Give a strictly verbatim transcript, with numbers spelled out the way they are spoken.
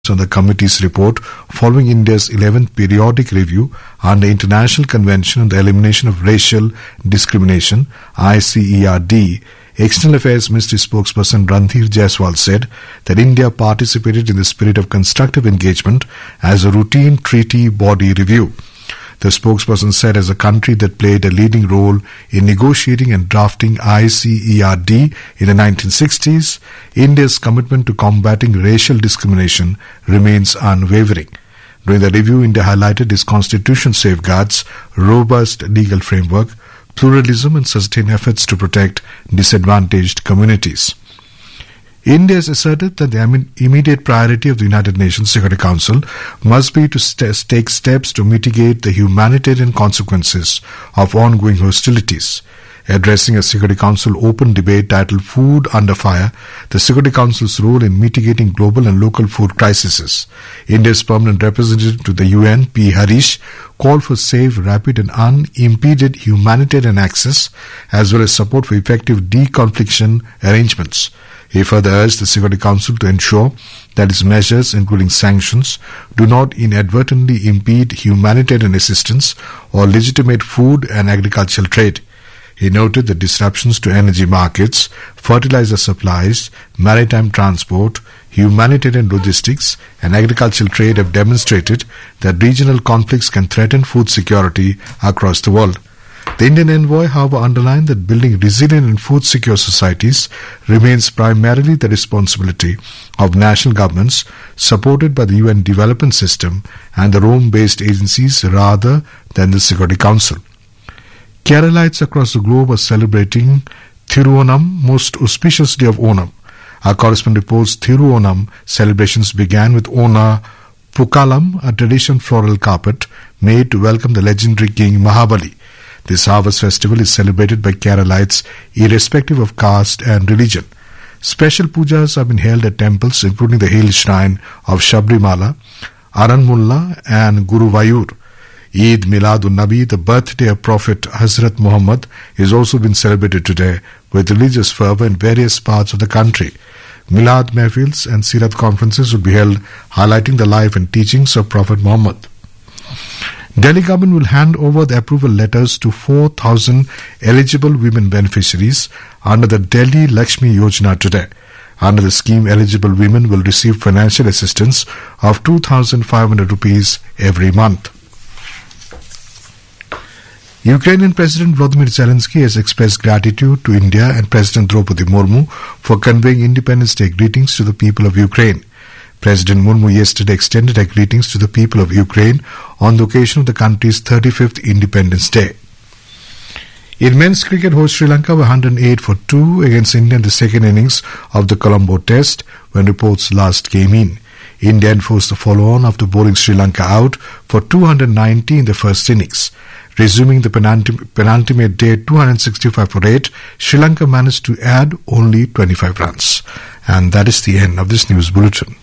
on the committee's report following India's eleventh periodic review on the International Convention on the Elimination of Racial Discrimination, I C E R D. External Affairs Ministry spokesperson Randhir Jaiswal said that India participated in the spirit of constructive engagement as a routine treaty body review. The spokesperson said as a country that played a leading role in negotiating and drafting I C E R D in the nineteen sixties, India's commitment to combating racial discrimination remains unwavering. During the review, India highlighted its constitution safeguards, robust legal framework, pluralism and sustained efforts to protect disadvantaged communities. India has asserted that the immediate priority of the United Nations Security Council must be to st- take steps to mitigate the humanitarian consequences of ongoing hostilities. Addressing a Security Council open debate titled Food Under Fire, the Security Council's role in mitigating global and local food crises, India's permanent representative to the U N, P. Harish, called for safe, rapid and unimpeded humanitarian access as well as support for effective deconfliction arrangements. He further urged the Security Council to ensure that its measures, including sanctions, do not inadvertently impede humanitarian assistance or legitimate food and agricultural trade. He noted that disruptions to energy markets, fertilizer supplies, maritime transport, humanitarian logistics and agricultural trade have demonstrated that regional conflicts can threaten food security across the world. The Indian envoy, however, underlined that building resilient and food-secure societies remains primarily the responsibility of national governments supported by the U N development system and the Rome-based agencies rather than the Security Council. Keralites across the globe are celebrating Thiruvonam, most auspicious day of Onam. Our correspondent reports Thiruvonam celebrations began with Ona Pukalam, a traditional floral carpet made to welcome the legendary king Mahabali. This harvest festival is celebrated by Keralites irrespective of caste and religion. Special pujas have been held at temples including the hill shrine of Shabrimala, Aranmulla and Guruvayur. Eid Milad-un-Nabi, the birthday of Prophet Hazrat Muhammad, is also been celebrated today with religious fervour in various parts of the country. Milad Mehfils and Sirat conferences will be held highlighting the life and teachings of Prophet Muhammad. Delhi government will hand over the approval letters to four thousand eligible women beneficiaries under the Delhi Lakshmi Yojana today. Under the scheme, eligible women will receive financial assistance of two thousand five hundred rupees every month. Ukrainian President Volodymyr Zelensky has expressed gratitude to India and President Draupadi Murmu for conveying Independence Day greetings to the people of Ukraine. President Murmu yesterday extended her greetings to the people of Ukraine on the occasion of the country's thirty-fifth Independence Day. In men's cricket, host Sri Lanka were one hundred eight for two against India in the second innings of the Colombo Test when reports last came in. India enforced the follow-on after bowling Sri Lanka out for two hundred ninety in the first innings. Resuming the penultimate day two hundred sixty-five for eight, Sri Lanka managed to add only twenty-five runs. And that is the end of this news bulletin.